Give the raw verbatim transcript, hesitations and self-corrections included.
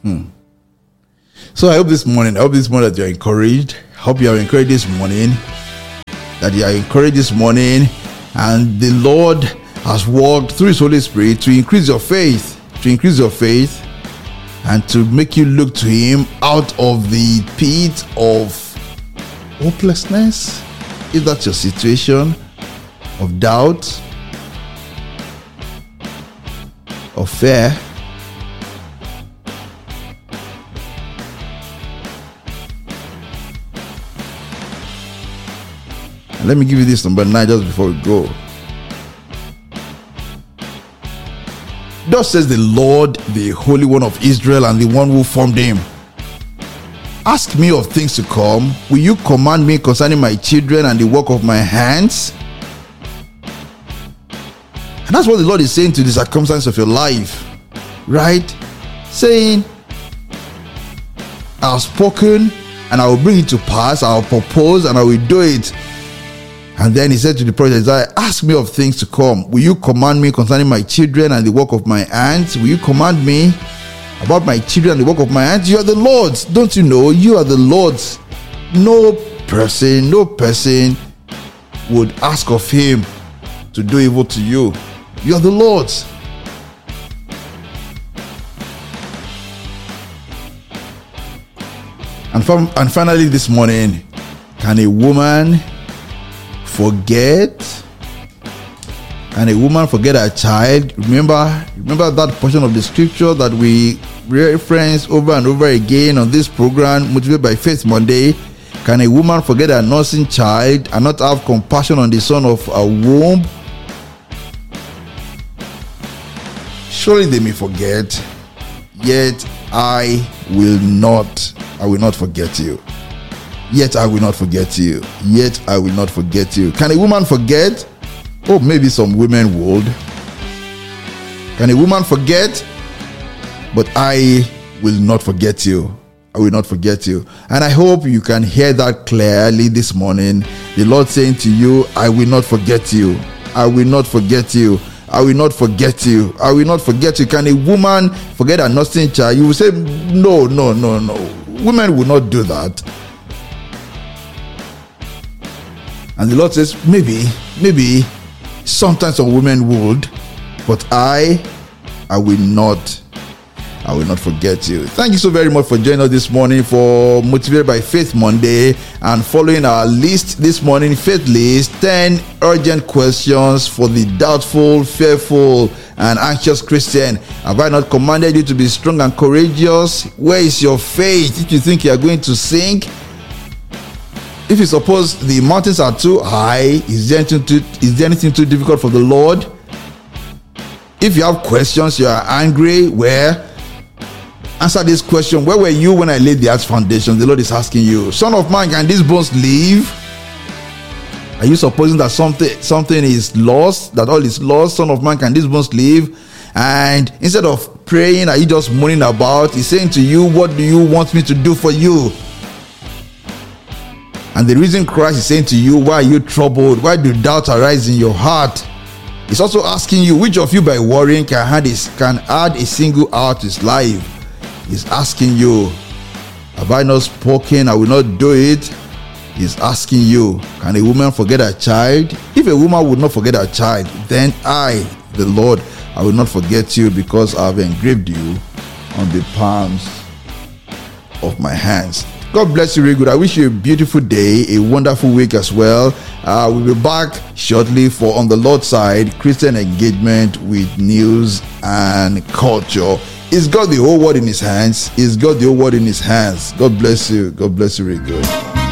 Hmm. So I hope this morning, I hope this morning that you are encouraged. I hope you are encouraged this morning. That you are encouraged this morning. And the Lord has worked through His Holy Spirit to increase your faith. To increase your faith. And to make you look to Him out of the pit of hopelessness. If that's your situation, of doubt, of fear. And let me give you this number nine just before we go. Thus says the Lord, the Holy One of Israel, and the one who formed him. Ask me of things to come. Will you command me concerning my children and the work of my hands? And that's what the Lord is saying to the circumstance of your life. Right? Saying, I have spoken and I will bring it to pass. I will propose and I will do it. And then he said to the prophet Isaiah, ask me of things to come. Will you command me concerning my children and the work of my hands? Will you command me about my children and the work of my hands? You are the Lord's. Don't you know? You are the Lord's. No person, no person would ask of him to do evil to you. You are the Lord's. And, from, and finally this morning, can a woman forget? And a woman forget her child? Remember, remember that portion of the scripture that we reference over and over again on this program, Motivated by Faith Monday. Can a woman forget her nursing child and not have compassion on the son of her womb? Surely they may forget, yet I will not, I will not forget you. Yet I will not forget you. Yet I will not forget you. Can a woman forget? Oh, maybe some women would. Can a woman forget? But I will not forget you. I will not forget you. And I hope you can hear that clearly this morning. The Lord saying to you, I will not forget you. I will not forget you. I will not forget you. I will not forget you. Can a woman forget her nursing child? You will say, no, no, no, no. Women will not do that. And the Lord says, maybe, maybe, sometimes some women would, but I, I will not, I will not forget you. Thank you so very much for joining us this morning for Motivated by Faith Monday and following our list this morning, faith list, ten urgent questions for the doubtful, fearful, and anxious Christian. Have I not commanded you to be strong and courageous? Where is your faith? If you think you are going to sink, if you suppose the mountains are too high, is there anything too, is there anything too difficult for the Lord? If you have questions, you are angry, where? Answer this question. Where were you when I laid the earth's foundation? The Lord is asking you. Son of man, can these bones live? Are you supposing that something something is lost, that all is lost? Son of man, can these bones live? And instead of praying, are you just moaning about? He's saying to you, what do you want me to do for you? And the reason Christ is saying to you, why are you troubled? Why do doubts arise in your heart? He's also asking you, which of you by worrying can add a, can add a single hour to his life? He's asking you, have I not spoken? I will not do it. He's asking you, can a woman forget her child? If a woman would not forget her child, then I, the Lord, I will not forget you, because I have engraved you on the palms of my hands. God bless you really good. I wish you a beautiful day, a wonderful week as well. Uh, we'll be back shortly for On the Lord's Side, Christian engagement with news and culture. He's got the whole world in his hands. He's got the whole world in his hands. God bless you. God bless you really good.